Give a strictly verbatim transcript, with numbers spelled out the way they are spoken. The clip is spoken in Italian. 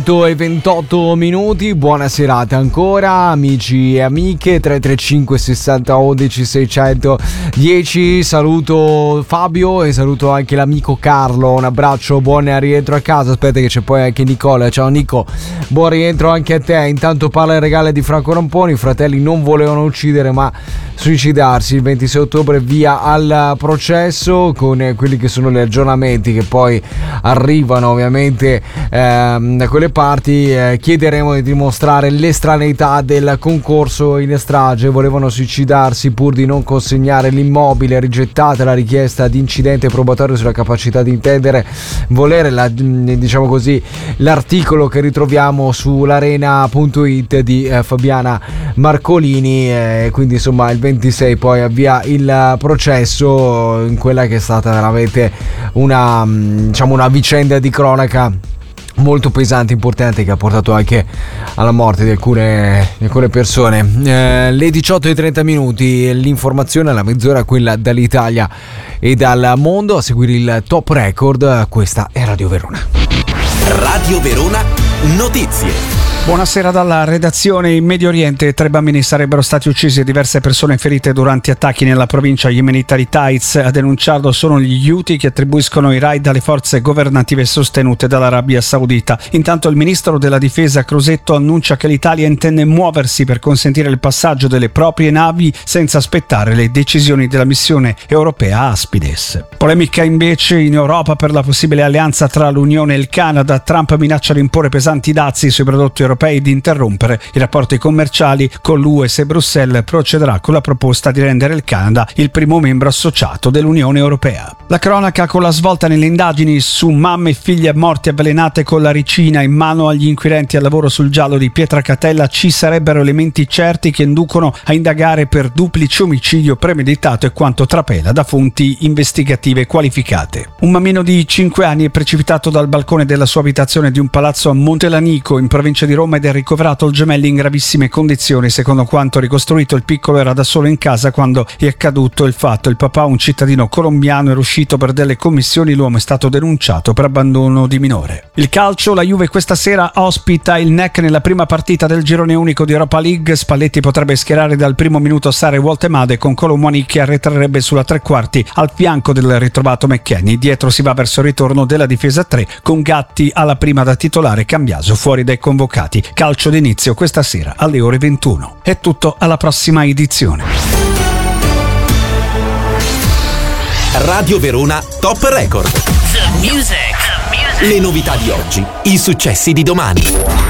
E ventotto minuti, buona serata ancora amici e amiche. Tre tre cinque sessanta undici seicentodieci. Saluto Fabio e saluto anche l'amico Carlo, un abbraccio, buon rientro a casa. Aspetta che c'è poi anche Nicola. Ciao Nico, buon rientro anche a te. Intanto parla il regale di Franco Ramponi. I fratelli non volevano uccidere ma suicidarsi. Il ventisei ottobre via al processo, con quelli che sono gli aggiornamenti che poi arrivano ovviamente ehm, da quelle parti. Eh, chiederemo di dimostrare l'estraneità del concorso in strage. Volevano suicidarsi pur di non consegnare l'immobile. Rigettata la richiesta di incidente probatorio sulla capacità di intendere volere, la, diciamo così, l'articolo che ritroviamo sull'arena punto it di eh, Fabiana Marcolini. Eh, quindi insomma il ventisei poi avvia il processo in quella che è stata veramente una, diciamo, una vicenda di cronaca molto pesante, importante, che ha portato anche alla morte di alcune, di alcune persone. Eh, le diciotto e trenta minuti, l'informazione alla mezz'ora, quella dall'Italia e dal mondo. A seguire il Top Record, questa è Radio Verona. Radio Verona Notizie. Buonasera dalla redazione. In Medio Oriente tre bambini sarebbero stati uccisi e diverse persone ferite durante attacchi nella provincia yemenita di Taiz. A denunciarlo sono gli Houthi, che attribuiscono i raid alle forze governative sostenute dall'Arabia Saudita. Intanto il ministro della difesa Crosetto annuncia che l'Italia intende muoversi per consentire il passaggio delle proprie navi senza aspettare le decisioni della missione europea Aspides. Polemica invece in Europa per la possibile alleanza tra l'Unione e il Canada. Trump minaccia di imporre pesanti dazi sui prodotti europei e di interrompere i rapporti commerciali con l'U E se Bruxelles procederà con la proposta di rendere il Canada il primo membro associato dell'Unione Europea. La cronaca con la svolta nelle indagini su mamme e figlie morte avvelenate con la ricina. In mano agli inquirenti al lavoro sul giallo di Pietracatella ci sarebbero elementi certi che inducono a indagare per duplice omicidio premeditato e quanto trapela da fonti investigative qualificate. Un bambino di cinque anni è precipitato dal balcone della sua abitazione di un palazzo a Montelanico in provincia di Roma ed è ricoverato il gemelli in gravissime condizioni. Secondo quanto ricostruito, il piccolo era da solo in casa quando è accaduto il fatto. Il papà, un cittadino colombiano, era uscito per delle commissioni. L'uomo è stato denunciato per abbandono di minore. Il calcio, la Juve questa sera ospita il N E C nella prima partita del girone unico di Europa League. Spalletti potrebbe schierare dal primo minuto Sare Woltemade, con Colomwani che arretrerebbe sulla tre quarti al fianco del ritrovato McKennie. Dietro si va verso il ritorno della difesa tre, con Gatti alla prima da titolare, Cambiaso fuori dai convocati. Calcio d'inizio questa sera alle ore ventuno. È tutto, alla prossima edizione. Radio Verona Top Record. The music. The music. Le novità di oggi, i successi di domani.